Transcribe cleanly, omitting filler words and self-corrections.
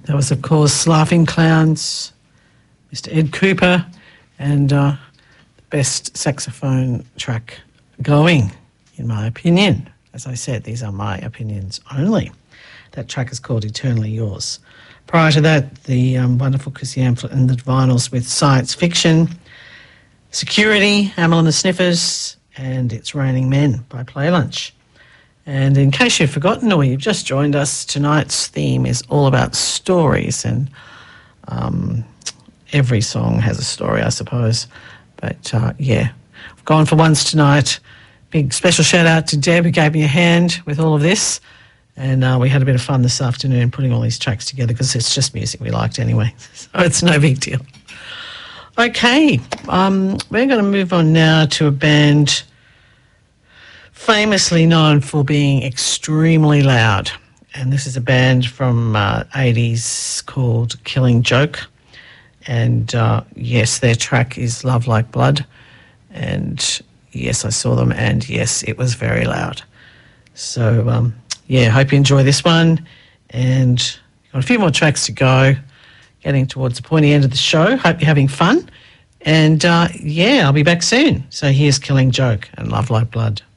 That was, of course, Laughing Clowns, Mr. Ed Cooper, and the best saxophone track going, in my opinion. As I said, these are my opinions only. That track is called Eternally Yours. Prior to that, the wonderful Chrissy Amphlett and the Divinyls with Science Fiction, Security, Amyl and the Sniffers, and It's Raining Men by Play Lunch. And in case you've forgotten or you've just joined us, tonight's theme is all about stories, and every song has a story, I suppose. But, yeah, I've gone for ones tonight. Big special shout-out to Deb, who gave me a hand with all of this. And we had a bit of fun this afternoon putting all these tracks together because it's just music we liked anyway, so it's no big deal. Okay, we're going to move on now to a band famously known for being extremely loud. And this is a band from 80s called Killing Joke. And yes, their track is Love Like Blood. And yes, I saw them, and yes, it was very loud. So, yeah, hope you enjoy this one. And got a few more tracks to go, getting towards the pointy end of the show. Hope you're having fun. And, yeah, I'll be back soon. So here's Killing Joke and Love Like Blood.